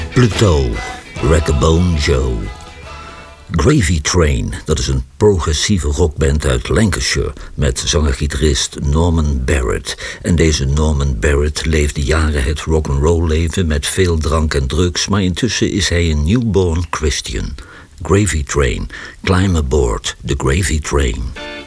Plateau, Rackabone Joe. Gravy Train, dat is een progressieve rockband uit Lancashire met zanger-gitarist Norman Barrett. En deze Norman Barrett leefde jaren het rock'n'roll leven met veel drank en drugs, maar intussen is hij een newborn Christian. Gravy Train, climb aboard the Gravy Train.